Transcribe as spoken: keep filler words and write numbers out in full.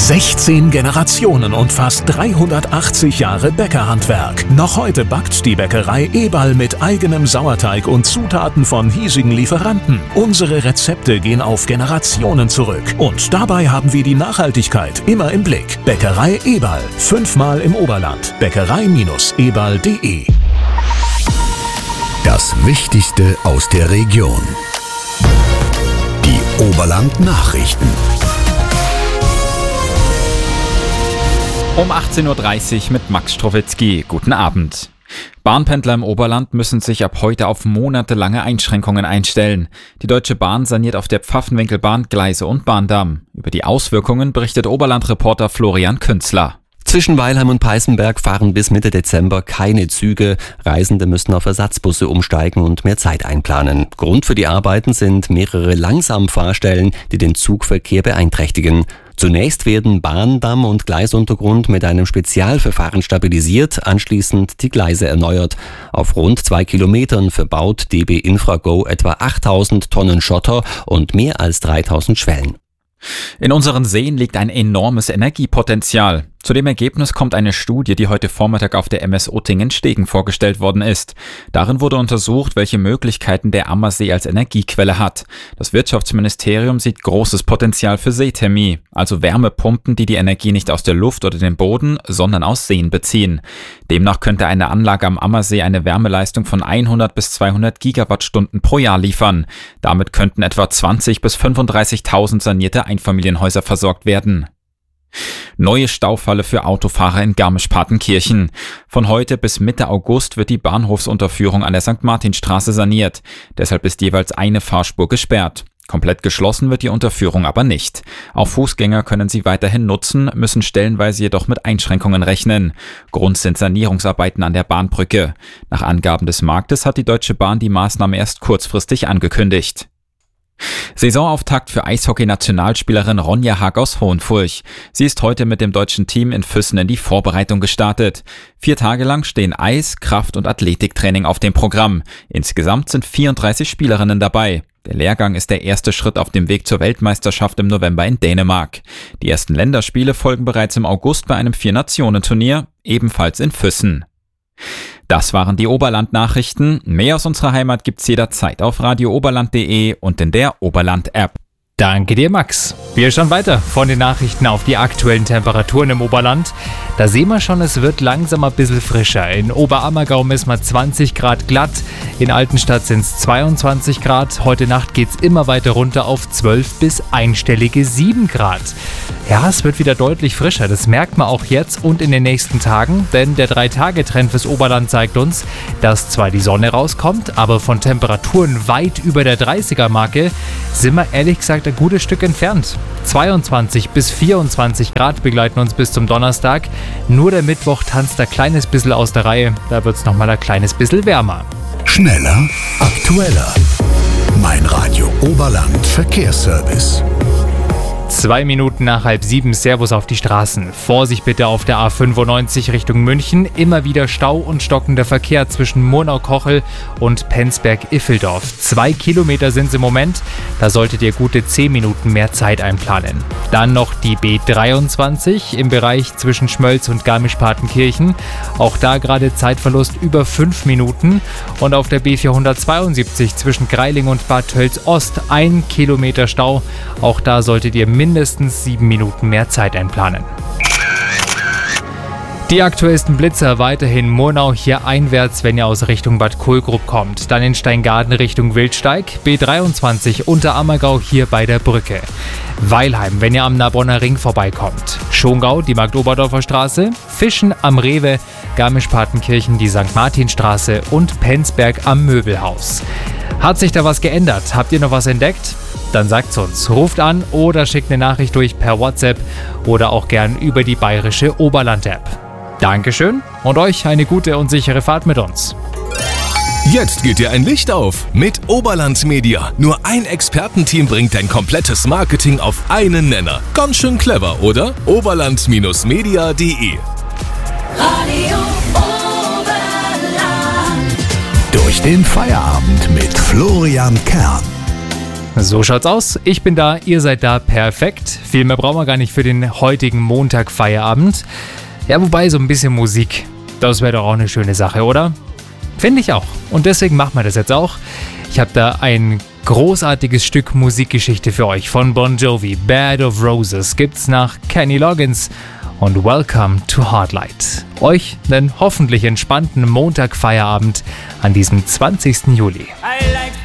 sechzehn Generationen und fast dreihundertachtzig Jahre Bäckerhandwerk. Noch heute backt die Bäckerei Eberl mit eigenem Sauerteig und Zutaten von hiesigen Lieferanten. Unsere Rezepte gehen auf Generationen zurück. Und dabei haben wir die Nachhaltigkeit immer im Blick. Bäckerei Eberl. Fünfmal im Oberland. Bäckerei eberl punkt de. Das Wichtigste aus der Region. Die Oberland-Nachrichten. Um achtzehn Uhr dreißig mit Max Strowitzki. Guten Abend. Bahnpendler im Oberland müssen sich ab heute auf monatelange Einschränkungen einstellen. Die Deutsche Bahn saniert auf der Pfaffenwinkelbahn Gleise und Bahndamm. Über die Auswirkungen berichtet Oberland-Reporter Florian Künzler. Zwischen Weilheim und Peißenberg fahren bis Mitte Dezember keine Züge. Reisende müssen auf Ersatzbusse umsteigen und mehr Zeit einplanen. Grund für die Arbeiten sind mehrere Langsamfahrstellen, die den Zugverkehr beeinträchtigen. Zunächst werden Bahndamm und Gleisuntergrund mit einem Spezialverfahren stabilisiert, anschließend die Gleise erneuert. Auf rund zwei Kilometern verbaut D B Infrago etwa achttausend Tonnen Schotter und mehr als dreitausend Schwellen. In unseren Seen liegt ein enormes Energiepotenzial. Zu dem Ergebnis kommt eine Studie, die heute Vormittag auf der M S Uttingen-Stegen vorgestellt worden ist. Darin wurde untersucht, welche Möglichkeiten der Ammersee als Energiequelle hat. Das Wirtschaftsministerium sieht großes Potenzial für Seethermie, also Wärmepumpen, die die Energie nicht aus der Luft oder dem Boden, sondern aus Seen beziehen. Demnach könnte eine Anlage am Ammersee eine Wärmeleistung von hundert bis zweihundert Gigawattstunden pro Jahr liefern. Damit könnten etwa zwanzigtausend bis fünfunddreißigtausend sanierte Einfamilienhäuser versorgt werden. Neue Staufalle für Autofahrer in Garmisch-Partenkirchen. Von heute bis Mitte August wird die Bahnhofsunterführung an der Sankt Martinstraße saniert. Deshalb ist jeweils eine Fahrspur gesperrt. Komplett geschlossen wird die Unterführung aber nicht. Auch Fußgänger können sie weiterhin nutzen, müssen stellenweise jedoch mit Einschränkungen rechnen. Grund sind Sanierungsarbeiten an der Bahnbrücke. Nach Angaben des Marktes hat die Deutsche Bahn die Maßnahme erst kurzfristig angekündigt. Saisonauftakt für Eishockey-Nationalspielerin Ronja Haag aus Hohenfurch. Sie ist heute mit dem deutschen Team in Füssen in die Vorbereitung gestartet. Vier Tage lang stehen Eis-, Kraft- und Athletiktraining auf dem Programm. Insgesamt sind vierunddreißig Spielerinnen dabei. Der Lehrgang ist der erste Schritt auf dem Weg zur Weltmeisterschaft im November in Dänemark. Die ersten Länderspiele folgen bereits im August bei einem Vier-Nationen-Turnier, ebenfalls in Füssen. Das waren die Oberland-Nachrichten. Mehr aus unserer Heimat gibt's jederzeit auf radio oberland punkt de und in der Oberland-App. Danke dir, Max. Wir schauen weiter von den Nachrichten auf die aktuellen Temperaturen im Oberland. Da sehen wir schon, es wird langsam ein bisschen frischer. In Oberammergau messen wir zwanzig Grad glatt, in Altenstadt sind es zweiundzwanzig Grad. Heute Nacht geht es immer weiter runter auf zwölf bis einstellige sieben Grad. Ja, es wird wieder deutlich frischer, das merkt man auch jetzt und in den nächsten Tagen, denn der drei Tage Trend fürs Oberland zeigt uns, dass zwar die Sonne rauskommt, aber von Temperaturen weit über der dreißiger-Marke sind wir ehrlich gesagt ein gutes Stück entfernt. zweiundzwanzig bis vierundzwanzig Grad begleiten uns bis zum Donnerstag. Nur der Mittwoch tanzt ein kleines bisschen aus der Reihe. Da wird es nochmal ein kleines bisschen wärmer. Schneller, aktueller. Mein Radio Oberland Verkehrsservice. Zwei Minuten nach halb sieben, Servus auf die Straßen. Vorsicht bitte auf der A fünfundneunzig Richtung München. Immer wieder Stau und stockender Verkehr zwischen Murnau-Kochel und Penzberg-Iffeldorf. Zwei Kilometer sind es im Moment. Da solltet ihr gute zehn Minuten mehr Zeit einplanen. Dann noch die B dreiundzwanzig im Bereich zwischen Schmölz und Garmisch-Partenkirchen. Auch da gerade Zeitverlust über fünf Minuten. Und auf der B vierhundertzweiundsiebzig zwischen Greiling und Bad Tölz-Ost ein Kilometer Stau. Auch da solltet ihr mindestens sieben Minuten mehr Zeit einplanen. Die aktuellsten Blitzer weiterhin Murnau hier einwärts, wenn ihr aus Richtung Bad Kohlgrub kommt. Dann in Steingaden Richtung Wildsteig, B dreiundzwanzig Unterammergau hier bei der Brücke. Weilheim, wenn ihr am Narbonner Ring vorbeikommt. Schongau, die Markt-Oberdorfer Straße. Fischen am Rewe, Garmisch-Partenkirchen die Sankt Martinstraße und Penzberg am Möbelhaus. Hat sich da was geändert? Habt ihr noch was entdeckt? Dann sagt's uns. Ruft an oder schickt eine Nachricht durch per WhatsApp oder auch gern über die bayerische Oberland-App. Dankeschön und euch eine gute und sichere Fahrt mit uns. Jetzt geht dir ein Licht auf mit Oberland Media. Nur ein Expertenteam bringt dein komplettes Marketing auf einen Nenner. Ganz schön clever, oder? oberland Media punkt de Radio Oberland. Durch den Feierabend mit Florian Kern. So schaut's aus. Ich bin da, ihr seid da, perfekt. Viel mehr brauchen wir gar nicht für den heutigen Montag-Feierabend. Ja, wobei so ein bisschen Musik, das wäre doch auch eine schöne Sache, oder? Finde ich auch. Und deswegen machen wir das jetzt auch. Ich habe da ein großartiges Stück Musikgeschichte für euch von Bon Jovi. Bed of Roses gibt's nach Kenny Loggins und Welcome to Hardlight. Euch einen hoffentlich entspannten Montag-Feierabend an diesem zwanzigsten Juli. I like